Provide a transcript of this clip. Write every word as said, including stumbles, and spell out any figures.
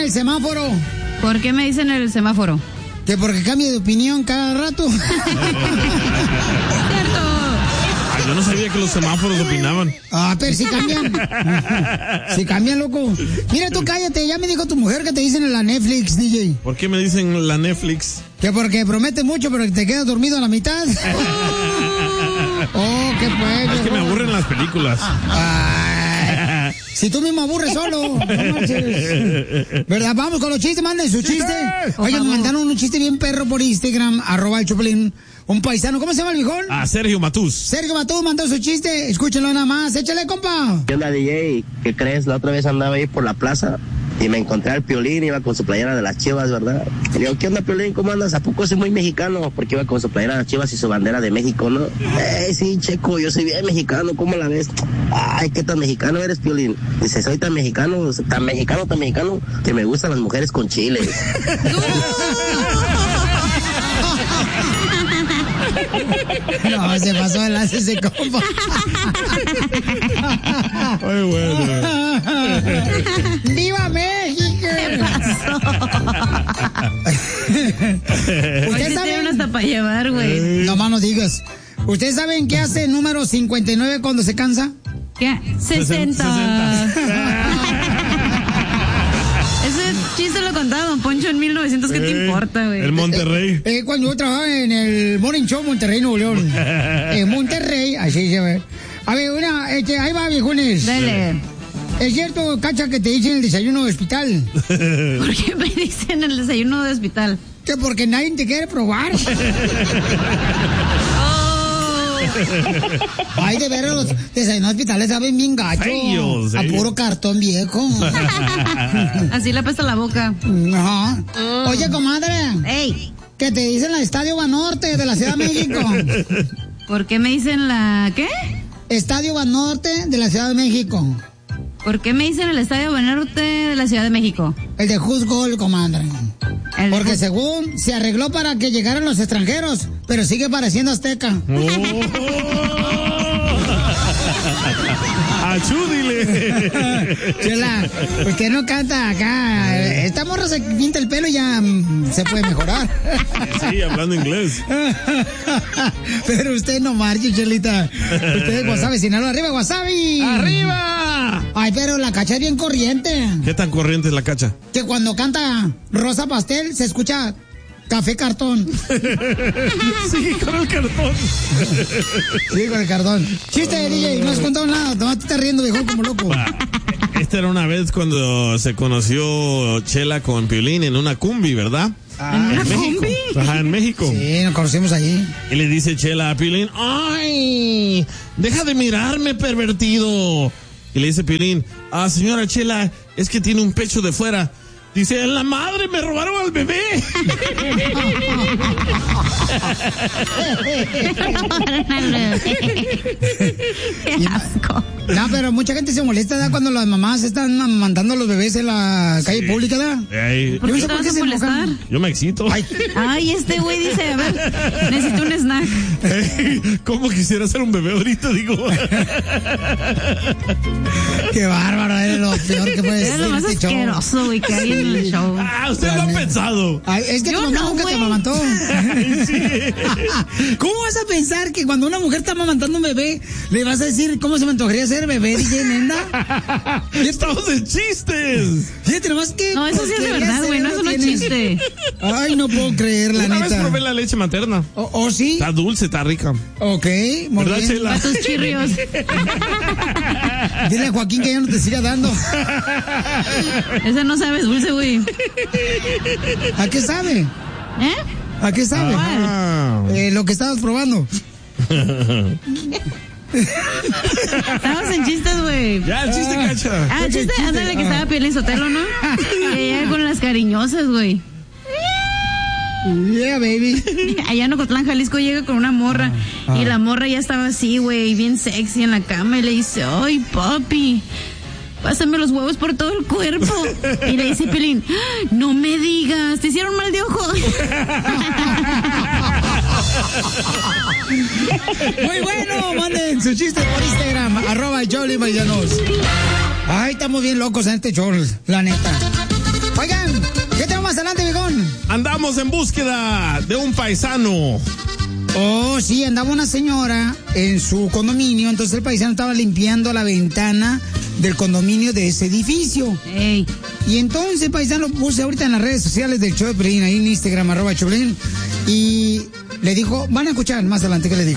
el semáforo? ¿Por qué me dicen el semáforo? Que porque cambia de opinión cada rato. Yo no sabía que los semáforos opinaban. Ah, pero si cambian. Si cambian, loco. Mira, tú cállate. Ya me dijo tu mujer que te dicen en la Netflix, D J. ¿Por qué me dicen la Netflix? Que porque promete mucho, pero que te quedas dormido a la mitad. Oh, qué pues. Es que me aburren las películas. Ay, si tú mismo aburres solo. No marches. ¿Verdad? Vamos con los chistes. Manden su chiste. Oye, me mandaron un chiste bien perro por Instagram. Arroba el Chopelín. Un paisano, ¿cómo se llama el viejón? Ah, Sergio Matús. Sergio Matús mandó su chiste, escúchenlo nada más, échale, compa. ¿Qué onda, D J? ¿Qué crees? La otra vez andaba ahí por la plaza y me encontré al Piolín, iba con su playera de las Chivas, ¿verdad? Y le digo, ¿qué onda, Piolín? ¿Cómo andas? ¿A poco soy muy mexicano? Porque iba con su playera de las Chivas y su bandera de México, ¿no? Eh, sí, Checo, yo soy bien mexicano, ¿cómo la ves? Ay, ¿qué tan mexicano eres, Piolín? Dice, soy tan mexicano, tan mexicano, tan mexicano, que me gustan las mujeres con chile. No, se pasó de lanza ese compa. Ay, bueno. ¡Viva México! ¿Qué pasó? ¿Ustedes saben hasta para llevar, güey? No más no digas. ¿Ustedes saben qué hace el número cincuenta y nueve cuando se cansa? ¿Qué? sesenta. Ese chiste lo contaba Don Poncho en mil novecientos, ¿qué te Eh, importa, güey? El Monterrey. Eh, cuando yo trabajaba en el Morning Show Monterrey, Nuevo León. En Monterrey, así se ve. A ver, una, este, ahí va, viejones. Dale. ¿Es cierto, Cacha, que te dicen el desayuno de hospital? ¿Por qué me dicen el desayuno de hospital? Que porque nadie te quiere probar. Ay, de veras, los desayunos hospitales saben bien gacho. Feos, a ¿eh? puro cartón viejo. Así le apesta la boca. Ajá. Oye, comadre. ¡Ey! Que te dicen la Estadio Banorte de la Ciudad de México. ¿Por qué me dicen la qué? Estadio Banorte de la Ciudad de México. ¿Por qué me dicen el Estadio Banorte de la Ciudad de México? El de Juzgol, comadre. El Porque de... según se arregló para que llegaran los extranjeros, pero sigue pareciendo azteca. Oh. ¡Achúdile! Chela, usted no canta acá. Esta morra se pinta el pelo y ya mm, se puede mejorar. Sí, hablando inglés. Pero usted no marche, Chelita. Usted es Wasabi, Sinaloa. ¡Arriba, Wasabi! ¡Arriba! Ay, pero la Cacha es bien corriente. ¿Qué tan corriente es la Cacha? Que cuando canta Rosa Pastel se escucha Café Cartón. Sí, con el cartón. Sí, con el cartón. Chiste, D J, no has contado nada. No te estás riendo, viejo, como loco. Esta era una vez cuando se conoció Chela con Piolín en una cumbi, ¿verdad? Ah, ¿En una México. combi? Ajá, en México. Sí, nos conocimos allí. Y le dice Chela a Piolín, ¡ay! Deja de mirarme, pervertido. Y le dice Piolín, ah, señora Chela, es que tiene un pecho de fuera. Dice, en la madre, me robaron al bebé. ¡Qué asco! No, pero mucha gente se molesta, ¿verdad? Cuando las mamás están mandando a los bebés en la calle pública, ¿verdad? Ay, ¿Por Yo qué no sé te por vas qué a se molestar? enojan. yo me excito. Ay, Ay, este güey dice, a ver, necesito un snack. Ey, ¿cómo quisiera ser un bebé ahorita? Digo. qué bárbaro, es lo peor que puede Es ser lo más este show. asqueroso, güey, que hay en el show. Ah, usted lo ha pensado. Ay, es que Yo tu mamá no, nunca te güey. amamantó. ¿Cómo vas a pensar que cuando una mujer está amamantando un bebé, le vas a decir cómo se me antojaría ser bebé, D J Nenda? Estamos en chistes. Fíjate nomás que... No, eso sí es de verdad, güey, no es un chiste. Ay, no puedo creer, la Una vez neta. probé la leche materna. ¿O oh, sí? Está dulce, está rica. Ok, muy ¿Verdad, bien. Chela? Para tus chirrios. Dile a Joaquín que ya no te siga dando. Ese no sabes dulce, güey. ¿A qué sabe? ¿Eh? ¿A qué sabe? Ah. Eh, lo que estabas probando. Estamos en chistes, güey. Ya, el chiste, Cacha. Ah, chiste, chiste. ándale, que estaba Piolín Sotelo, ¿no? Que llega con las cariñosas, güey. Yeah, baby. Allá en Ocotlán, Jalisco, llega con una morra. Y la morra ya estaba así, güey, bien sexy en la cama. Y le dice, ay, papi, pásame los huevos por todo el cuerpo. Y le dice Piolín, no me digas, ¿te hicieron mal de ojo? Muy bueno, manden su chiste por Instagram, arroba Jolly Paisanos. Ay, estamos bien locos en este show, la neta. Oigan, más adelante, viejón? Andamos en búsqueda de un paisano. Oh, sí, andaba una señora en su condominio, entonces el paisano estaba limpiando la ventana del condominio de ese edificio. Ey. Y entonces, paisano, puse ahorita en las redes sociales del show de Piolín, ahí en Instagram, arroba Choplin, y le dijo, van a escuchar más adelante qué le dijo.